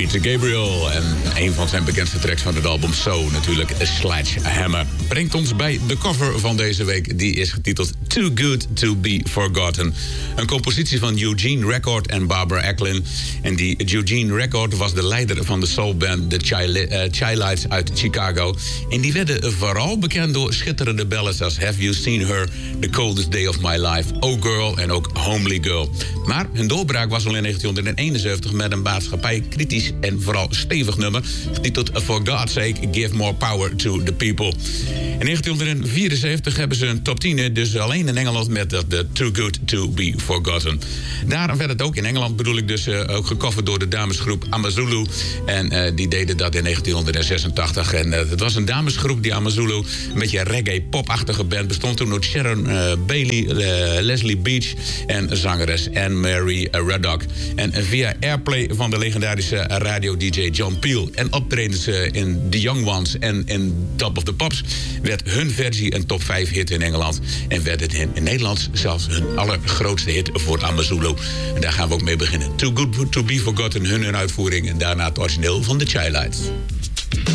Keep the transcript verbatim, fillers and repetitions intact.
Peter Gabriel. En een van zijn bekendste tracks van het album So, natuurlijk Sledgehammer. Brengt ons bij de cover van deze week. Die is getiteld Too Good To Be Forgotten. Een compositie van Eugene Record en Barbara Eklund. En die Eugene Record was de leider van de soulband The Chi-Lites uit Chicago. En die werden vooral bekend door schitterende ballads als Have You Seen Her, The Coldest Day of My Life, Oh Girl en ook Homely Girl. Maar hun doorbraak was al in negentien eenenzeventig met een maatschappijkritisch en vooral stevig nummer getiteld For God's Sake, Give More Power to the People. In negentien vierenzeventig hebben ze een top tien, dus alleen in Engeland met de Too Good To Be Forgotten. Daar werd het ook in Engeland, bedoel ik dus, uh, ook gecoverd door de damesgroep Amazulu. En uh, die deden dat in negentien zesentachtig. En uh, het was een damesgroep, die Amazulu, een beetje een reggae-pop-achtige band. Bestond toen uit Sharon uh, Bailey, uh, Leslie Beach en zangeres Anne-Marie uh, Raddock. En uh, via airplay van de legendarische uh, radio-D J John Peel en optredens uh, in The Young Ones en in Top of the Pops werd hun versie een top vijf hit in Engeland. En werd het in, in Nederland zelfs hun allergrootste hit voor Amazulu. En daar gaan we ook mee beginnen. Too Good To Be Forgotten, hun, hun uitvoering. En daarna het origineel van de Chi-Lites.